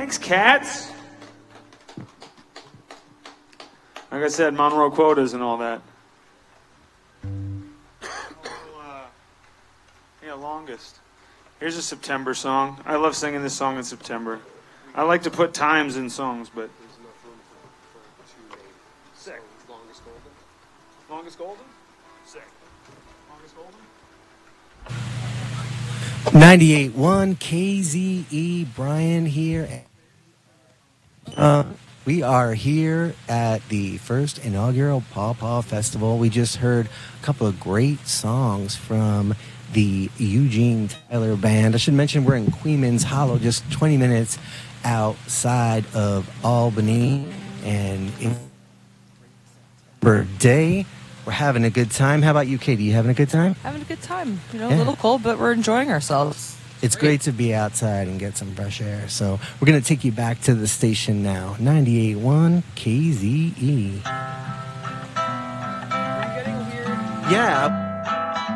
Thanks, cats. Like I said, Monroe quotas and all that. Yeah, longest. Here's a September song. I love singing this song in September. I like to put times in songs, but... There's enough room for two names. Sick. So, Longest Golden? Longest Golden? Sick. Longest Golden? 98.1 KZE, Brian here. We are here at the first inaugural Paw Paw Festival. We just heard a couple of great songs from the Eugene Tyler Band. I should mention we're in Queemans Hollow, just 20 minutes outside of Albany. And it's birthday. We're having a good time. How about you, Katie? You having a good time? Having a good time. You know, a little cold, but we're enjoying ourselves. It's great to be outside and get some fresh air. So we're going to take you back to the station now. 98.1 KZE. Are you getting weird? Yeah.